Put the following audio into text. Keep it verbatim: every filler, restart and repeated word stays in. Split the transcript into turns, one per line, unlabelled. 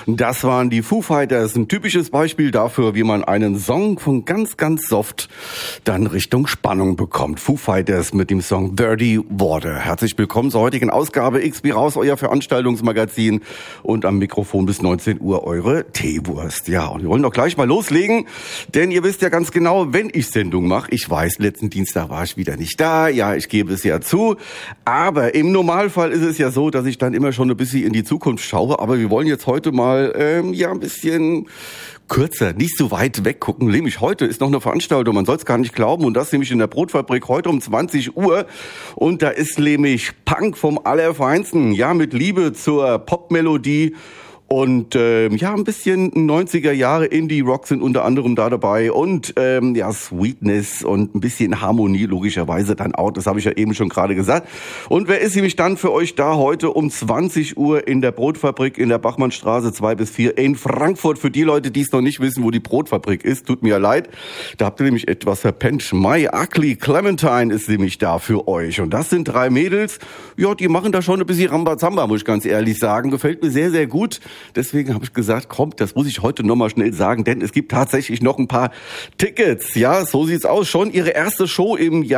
Das waren die Foo Fighters, ein typisches Beispiel dafür, wie man einen Song von ganz, ganz soft dann Richtung Spannung bekommt. Foo Fighters mit dem Song Dirty Water. Herzlich willkommen zur heutigen Ausgabe X B Raus, euer Veranstaltungsmagazin, und am Mikrofon bis neunzehn Uhr eure Teewurst. Ja, und wir wollen doch gleich mal loslegen, denn ihr wisst ja ganz genau, wenn ich Sendung mache, ich weiß, letzten Dienstag war ich wieder nicht da, ja, ich gebe es ja zu, aber im Normalfall ist es ja so, dass ich dann immer schon ein bisschen in die Zukunft schaue, aber wir wollen jetzt heute mal ähm, ja ein bisschen kürzer, nicht so weit weggucken. Nämlich heute ist noch eine Veranstaltung, man soll es gar nicht glauben, und das nämlich in der Brotfabrik heute um zwanzig Uhr. Und da ist nämlich Punk vom Allerfeinsten, ja, mit Liebe zur Popmelodie. Und ähm, ja, ein bisschen neunziger Jahre Indie-Rock sind unter anderem da dabei und ähm, ja, Sweetness und ein bisschen Harmonie logischerweise dann auch, das habe ich ja eben schon gerade gesagt. Und wer ist nämlich dann für euch da heute um zwanzig Uhr in der Brotfabrik in der Bachmannstraße zwei bis vier in Frankfurt? Für die Leute, die es noch nicht wissen, wo die Brotfabrik ist, tut mir leid, da habt ihr nämlich etwas verpennt. My Ugly Clementine ist nämlich da für euch, und das sind drei Mädels, ja, die machen da schon ein bisschen Rambazamba, muss ich ganz ehrlich sagen, gefällt mir sehr, sehr gut. Deswegen habe ich gesagt, komm, das muss ich heute nochmal schnell sagen, denn es gibt tatsächlich noch ein paar Tickets. Ja, so sieht's aus. Schon ihre erste Show im Jahr